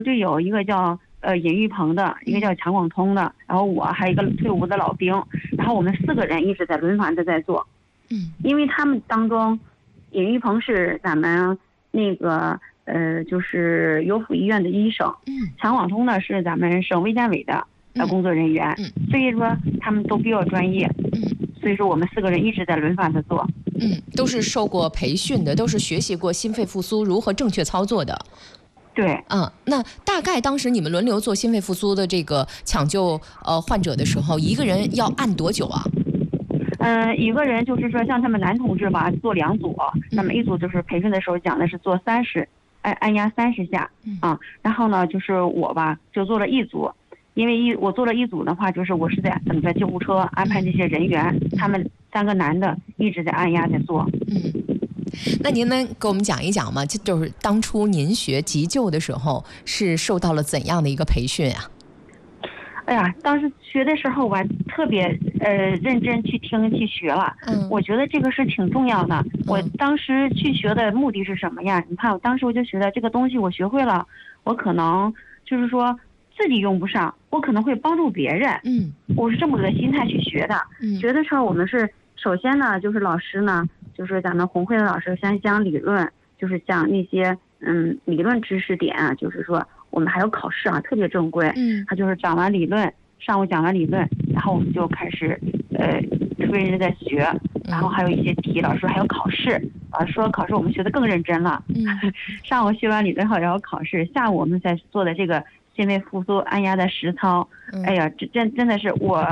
就有一个叫尹玉鹏的，一个叫强广通的，然后我还有一个退伍的老兵，然后我们4个人一直在轮番的在做。因为他们当中，尹玉鹏是咱们那个就是优抚医院的医生，强广通呢是咱们省卫健委的工作人员，所以说他们都比较专业，所以说我们4个人一直在轮番的做。 都是受过培训的，都是学习过心肺复苏如何正确操作的。 对， 那大概当时你们轮流做心肺复苏的这个抢救患者的时候，一个人要按多久啊？ 一个人就是说像他们男同志吧，做2组，那么一组就是培训的时候讲的是做按压30下，然后呢就是我吧就做了1组，因为我做了1组的话，就是我是在等着救护车安排这些人员，他们3个男的一直在按压在做。 那您能给我们讲一讲吗？就是当初您学急救的时候是受到了怎样的一个培训啊？ 哎呀，当时学的时候吧，特别认真去听去学了。我觉得这个是挺重要的。我当时去学的目的是什么呀？你看，我当时我就觉得这个东西我学会了，我可能就是说自己用不上，我可能会帮助别人。我是这么个心态去学的。学的时候我们是首先呢，就是老师呢，就是咱们红会的老师先讲理论，就是讲那些理论知识点啊，就是说我们还有考试啊，特别正规。他就是讲完理论，上午讲完理论，然后我们就开始特别认真在学，然后还有一些题，老师还有考试，老师说考试我们学的更认真了。上午学完理论后，然后考试，下午我们在做的这个心肺复苏按压的实操。哎呀，真的是我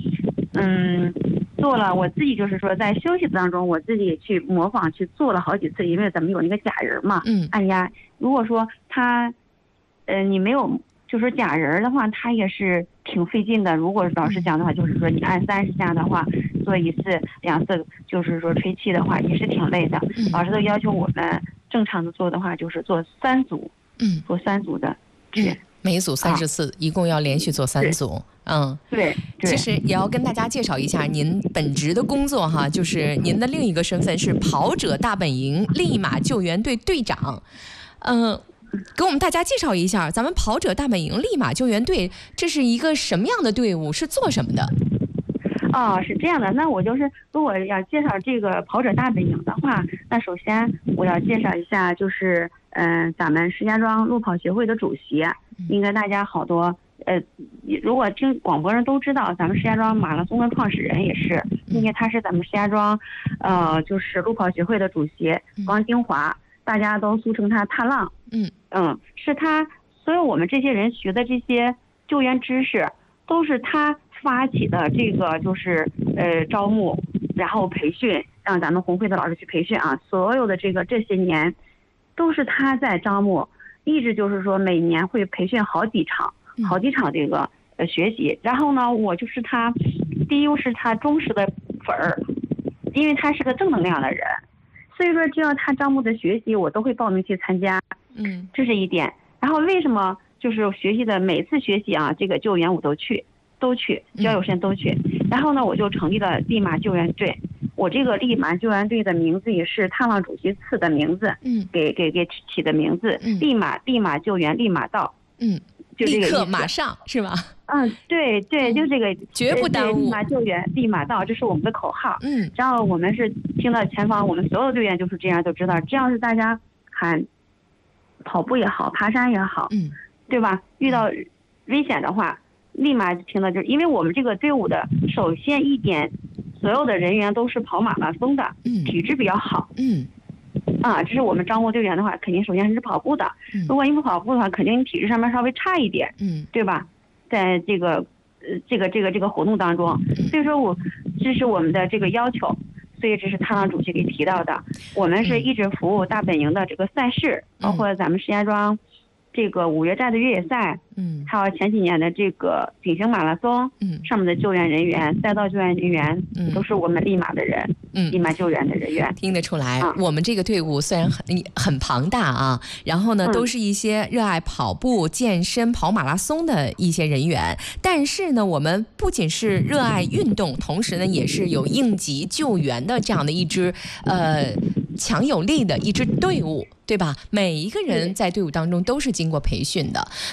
做了，我自己就是说在休息当中，我自己去模仿去做了好几次，因为咱们有那个假人嘛，按压。如果说他你没有就是假人的话，他也是挺费劲的。如果老师讲的话，就是说你按30下的话，做1次2次，就是说吹气的话也是挺累的。老师都要求我们正常的做的话，就是做3组，做3组的每一组30次，一共要连续做3组。 对， 其实也要跟大家介绍一下您本职的工作哈，就是您的另一个身份是跑者大本营立马救援队队长。给我们大家介绍一下咱们跑者大本营立马救援队，这是一个什么样的队伍，是做什么的？ 是这样的。那我就是如果要介绍这个跑者大本营的话，那首先我要介绍一下，就是咱们石家庄路跑协会的主席，应该大家好多如果听广播人都知道，咱们石家庄马拉松的创始人也是，因为他是咱们石家庄就是路跑协会的主席王金华，大家都俗称他踏浪。是他所有我们这些人学的这些救援知识，都是他发起的。这个就是招募，然后培训，让咱们红会的老师去培训啊。所有的这些年，都是他在招募，一直就是说每年会培训好几场这个学习。然后呢，我就是他，第一是他忠实的粉儿，因为他是个正能量的人，所以说只要他招募的学习，我都会报名去参加。这是一点。然后为什么就是学习的每次学习啊，这个救援我都去，只要有时间都去。然后呢，我就成立了立马救援队。我这个立马救援队的名字也是踏浪主席赐的名字，给起的名字，立马救援立马到。就这个立刻马上是吧？ 对，就这个绝不耽误。 立马救援立马到，这是我们的口号。然后我们是听到前方，我们所有队员就是这样，都知道这样是大家喊跑步也好，爬山也好，对吧？遇到危险的话，立马听到，就是因为我们这个队伍的首先一点，所有的人员都是跑马拉松的，体质比较好。这是我们招募队员的话，肯定首先是跑步的。如果你不跑步的话，肯定你体质上面稍微差一点，对吧？在这个活动当中，所以说这是我们的这个要求。所以这是踏浪主席给提到的，我们是一直服务大本营的这个赛事，包括咱们石家庄这个5月寨的越野赛，还有前几年的这个鼎行马拉松，上面的救援人员、赛道救援人员，都是我们立马的人，立马救援的人员。 听得出来，我们这个队伍虽然很庞大啊，然后呢，都是一些热爱跑步、健身、跑马拉松的一些人员，但是呢，我们不仅是热爱运动，同时呢，也是有应急救援的这样的一支强有力的一支队伍。对吧？每一个人在队伍当中都是经过培训的。